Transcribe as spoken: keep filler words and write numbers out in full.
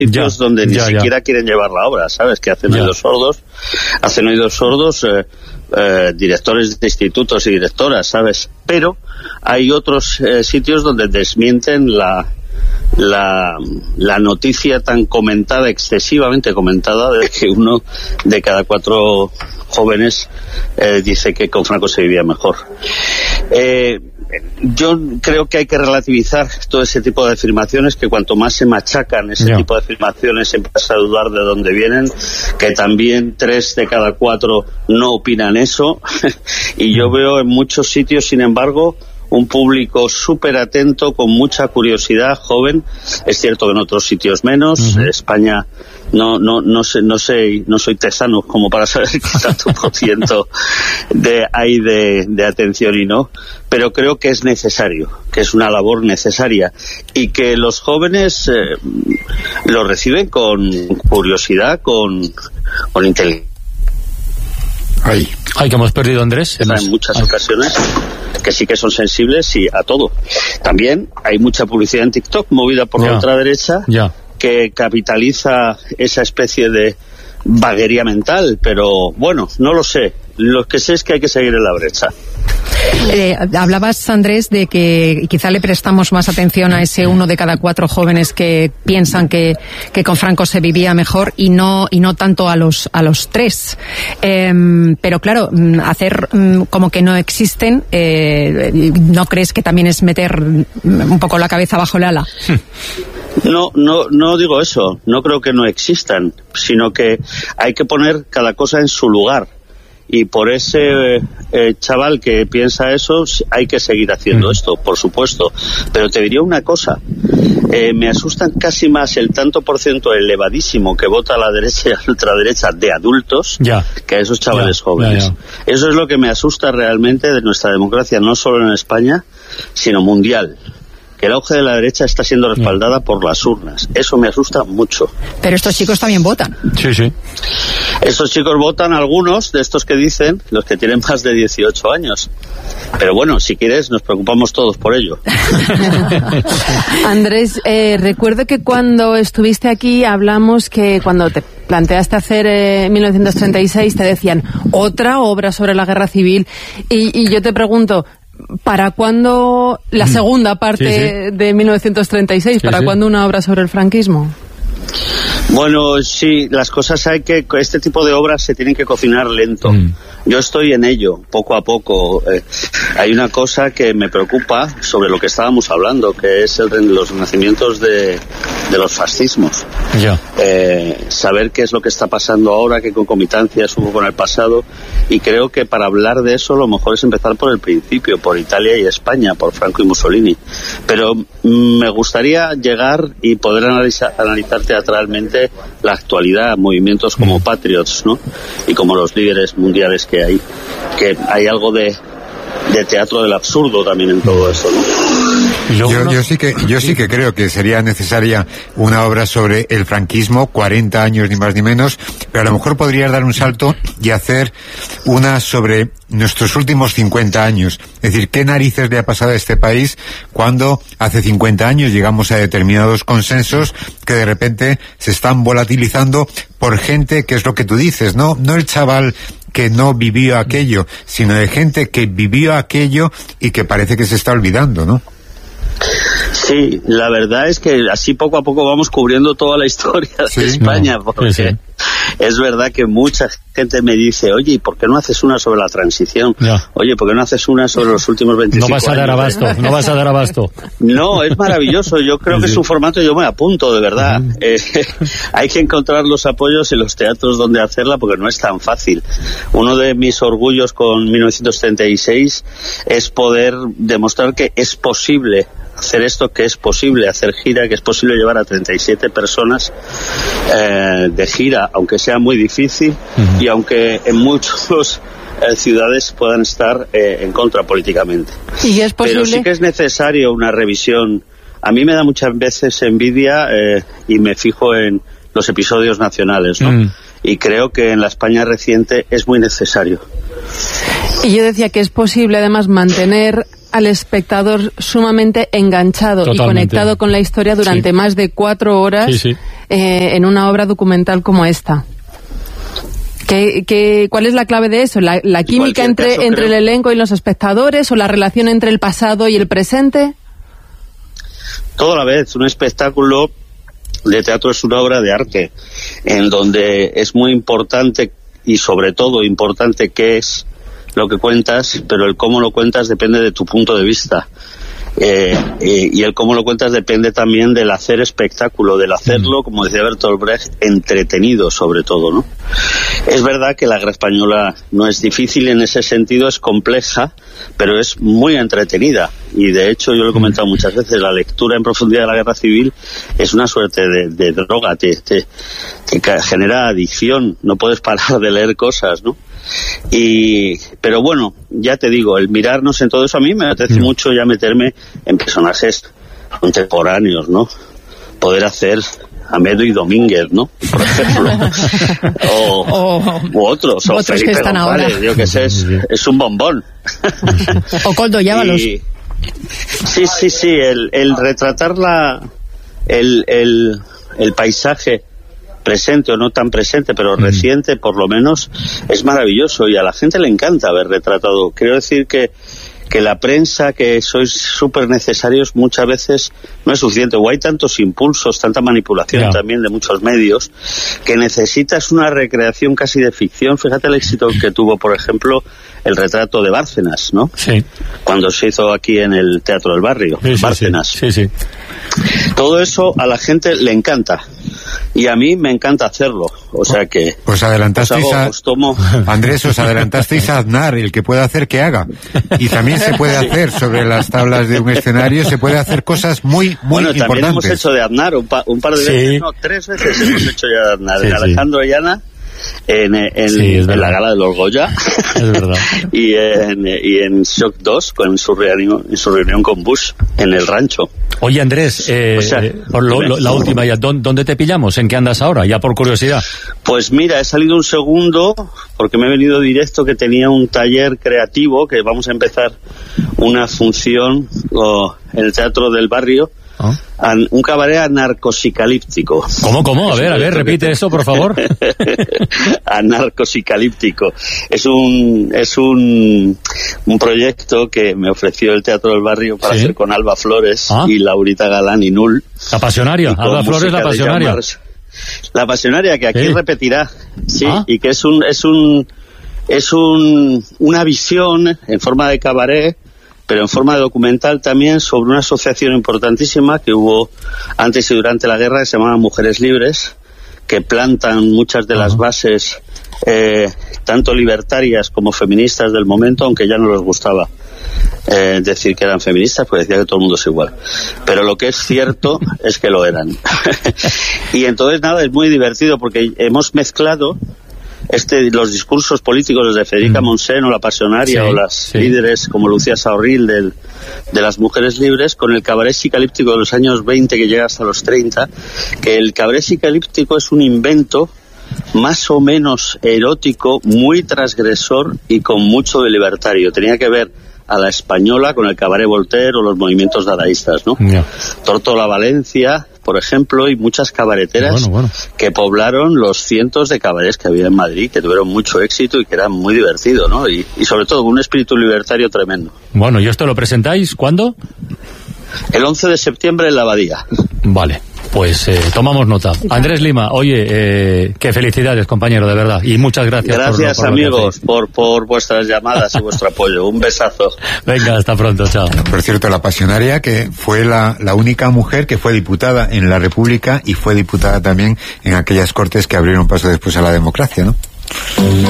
sitios ya, donde ni ya, siquiera ya. quieren llevar la obra, ¿sabes? Que hacen Ya. oídos sordos, hacen oídos sordos eh, eh, directores de institutos y directoras, ¿sabes? Pero hay otros eh, sitios donde desmienten la, la, la noticia tan comentada, excesivamente comentada, de que uno de cada cuatro jóvenes eh, dice que con Franco se vivía mejor. Eh, yo creo que hay que relativizar todo ese tipo de afirmaciones, que cuanto más se machacan ese yeah. tipo de afirmaciones se empieza a dudar de dónde vienen, que también tres de cada cuatro no opinan eso y yo veo en muchos sitios, sin embargo, un público súper atento, con mucha curiosidad, joven. Es cierto que en otros sitios menos. Uh-huh. España no no no sé no sé no soy tesano como para saber qué tanto por ciento de hay de, de atención y no, pero creo que es necesario, que es una labor necesaria y que los jóvenes eh, lo reciben con curiosidad, con con inteligencia. Ay, ay, que hemos perdido a Andrés. En hemos... muchas ay. ocasiones que sí que son sensibles y a todo. También hay mucha publicidad en TikTok movida por ya. la ultraderecha ya. que capitaliza esa especie de vaguería mental, pero bueno, no lo sé. Lo que sé es que hay que seguir en la brecha. Eh, hablabas, Andrés, de que quizá le prestamos más atención a ese uno de cada cuatro jóvenes que piensan que, que con Franco se vivía mejor y no y no tanto a los a los tres. Eh, pero claro, hacer como que no existen, eh, ¿no crees que también es meter un poco la cabeza bajo el ala? No, no, no digo eso. No creo que no existan, sino que hay que poner cada cosa en su lugar. Y por ese eh, chaval que piensa eso, hay que seguir haciendo mm. esto, por supuesto. Pero te diría una cosa, eh, me asustan casi más el tanto por ciento elevadísimo que vota a la derecha y a la ultraderecha de adultos ya. que a esos chavales ya, jóvenes. ya, ya. Eso es lo que me asusta realmente de nuestra democracia, no solo en España, sino mundial. Que el auge de la derecha está siendo respaldada mm. por las urnas. Eso me asusta mucho. Pero estos chicos también votan. Sí, sí. Estos chicos votan, algunos de estos que dicen, los que tienen más de dieciocho años. Pero bueno, si quieres, nos preocupamos todos por ello. Andrés, eh, recuerdo que cuando estuviste aquí hablamos que cuando te planteaste hacer eh, mil novecientos treinta y seis te decían otra obra sobre la guerra civil y, y yo te pregunto, ¿para cuándo la segunda parte sí, sí. de mil novecientos treinta y seis? Sí, ¿Para sí. cuándo una obra sobre el franquismo? Bueno, sí, las cosas hay que... Este tipo de obras se tienen que cocinar lento. Mm. Yo estoy en ello, poco a poco. Eh, hay una cosa que me preocupa sobre lo que estábamos hablando, que es el de los renacimientos de, de los fascismos. Yeah. Eh, saber qué es lo que está pasando ahora, qué concomitancias hubo con el pasado, y creo que para hablar de eso lo mejor es empezar por el principio, por Italia y España, por Franco y Mussolini. Pero mm, me gustaría llegar y poder analizar, analizar teatralmente la actualidad, movimientos como mm. Patriots, ¿no? Y como los líderes mundiales que hay, que hay algo de, de teatro del absurdo también en todo esto, ¿no? Yo, yo sí que yo sí que creo que sería necesaria una obra sobre el franquismo, cuarenta años ni más ni menos, pero a lo mejor podrías dar un salto y hacer una sobre nuestros últimos cincuenta años. Es decir, ¿qué narices le ha pasado a este país cuando hace cincuenta años llegamos a determinados consensos que de repente se están volatilizando por gente que es lo que tú dices, ¿no? No el chaval que no vivió aquello, sino de gente que vivió aquello y que parece que se está olvidando, ¿no? Sí, la verdad es que así poco a poco vamos cubriendo toda la historia sí, de España, no, porque sí, sí. es verdad que mucha gente me dice, oye, ¿y por qué no haces una sobre la transición? Ya. Oye, ¿por qué no haces una sobre los últimos veinticinco años? No vas a dar abasto, no vas a dar abasto. No, es maravilloso, yo creo sí, que sí. es un formato, yo me apunto, de verdad. Uh-huh. Eh, hay que encontrar los apoyos en los teatros donde hacerla, porque no es tan fácil. Uno de mis orgullos con mil novecientos treinta y seis es poder demostrar que es posible hacer esto, que es posible hacer gira, que es posible llevar a treinta y siete personas eh, de gira, aunque sea muy difícil uh-huh. y aunque en muchas eh, ciudades puedan estar eh, en contra políticamente. ¿Y es posible? Pero sí que es necesario una revisión. A mí me da muchas veces envidia eh, y me fijo en los episodios nacionales, ¿no? Mm. Y creo que en la España reciente es muy necesario. Y yo decía que es posible además mantener al espectador sumamente enganchado Totalmente. y conectado con la historia durante sí. más de cuatro horas sí, sí. Eh, en una obra documental como esta. ¿Qué, qué, ¿Cuál es la clave de eso? ¿La, la química entre, caso, entre el elenco y los espectadores o la relación entre el pasado y el presente? Todo a la vez. Un espectáculo de teatro es una obra de arte en donde es muy importante y sobre todo importante qué es lo que cuentas, pero el cómo lo cuentas depende de tu punto de vista. Eh, eh, y el cómo lo cuentas depende también del hacer espectáculo, del hacerlo, como decía Bertolt Brecht, entretenido sobre todo, ¿no? Es verdad que la guerra española no es difícil en ese sentido, es compleja, pero es muy entretenida. Y de hecho, yo lo he comentado muchas veces, la lectura en profundidad de la guerra civil es una suerte de, de droga, te, te, te genera adicción, no puedes parar de leer cosas, ¿no? Y pero bueno, ya te digo, el mirarnos en todo eso, a mí me apetece no. mucho ya meterme en personajes contemporáneos, ¿no? Poder hacer a Medo y Domínguez, ¿no? Por ejemplo. o, o u otros, o otros Felipe que están González, ahora. Yo que sé, es, es un bombón. O Coldo Llávalos. Y, sí, sí, sí, el, el retratar la, el, el, el paisaje presente o no tan presente, pero mm. reciente por lo menos, es maravilloso y a la gente le encanta haber retratado. Quiero decir que que la prensa, que sois súper necesarios, muchas veces no es suficiente, o hay tantos impulsos, tanta manipulación yeah. también de muchos medios, que necesitas una recreación casi de ficción. Fíjate el éxito que tuvo, por ejemplo, el retrato de Bárcenas, ¿no? Sí. Cuando se hizo aquí en el Teatro del Barrio, sí, sí, Bárcenas. Sí, sí. Todo eso a la gente le encanta. Y a mí me encanta hacerlo, o sea que... Os adelantasteis os hago, a... os tomo... Andrés, os adelantasteis a Aznar, el que pueda hacer que haga. Y también se puede hacer sobre las tablas de un escenario, se puede hacer cosas muy, muy bueno, importantes. También hemos hecho de Aznar un, pa, un par de sí. veces, no, tres veces hemos hecho ya de Aznar. Sí, en Alejandro sí. Ayana, en, en, sí, en la gala de los Goya, es verdad. y, en, y en Shock dos, con su, reunión, en su reunión con Bush, en el rancho. Oye, Andrés, eh, o sea, por lo, lo, la última ya, ¿dónde te pillamos? ¿En qué andas ahora? Ya por curiosidad. Pues mira, he salido un segundo, porque me he venido directo, que tenía un taller creativo, que vamos a empezar una función oh, en el Teatro del Barrio, ¿oh? An, un cabaret anarcosicalíptico. ¿Cómo, cómo? A ver, a ver, repite que... eso, por favor. Anarcosicalíptico. Es un es un, un proyecto que me ofreció el Teatro del Barrio para ¿sí? hacer con Alba Flores ¿ah? y Laurita Galán y Null. La Pasionaria, Alba Flores, la Pasionaria. La Pasionaria, que aquí ¿sí? repetirá. Sí, ¿ah? y que es un es un es un una visión en forma de cabaret, pero en forma de documental también, sobre una asociación importantísima que hubo antes y durante la guerra, que se llamaba Mujeres Libres, que plantan muchas de las bases, eh, tanto libertarias como feministas del momento, aunque ya no les gustaba eh, decir que eran feministas, porque decía que todo el mundo es igual. Pero lo que es cierto es que lo eran. Y entonces, nada, es muy divertido, porque hemos mezclado Este, los discursos políticos desde Federica mm. Montseny o la Pasionaria sí, o las sí. líderes como Lucía Saorril del, de las Mujeres Libres, con el cabaret psicalíptico de los años veinte que llega hasta los treinta, que el cabaret psicalíptico es un invento más o menos erótico, muy transgresor y con mucho de libertario. Tenía que ver a la española con el cabaret Voltaire o los movimientos dadaístas, ¿no? Yeah. Tortola Valencia, por ejemplo, y muchas cabareteras bueno, bueno. que poblaron los cientos de cabarets que había en Madrid, que tuvieron mucho éxito y que eran muy divertidos, ¿no? Y, y sobre todo con un espíritu libertario tremendo. Bueno, ¿y esto lo presentáis cuándo? El once de septiembre en la Abadía. Vale. Pues eh, tomamos nota. Andrés Lima, oye, eh, qué felicidades, compañero, de verdad. Y muchas gracias. Gracias, por, por amigos, por, por vuestras llamadas y vuestro apoyo. Un besazo. Venga, hasta pronto, chao. Por cierto, la Pasionaria, que fue la, la única mujer que fue diputada en la República y fue diputada también en aquellas cortes que abrieron paso después a la democracia, ¿no?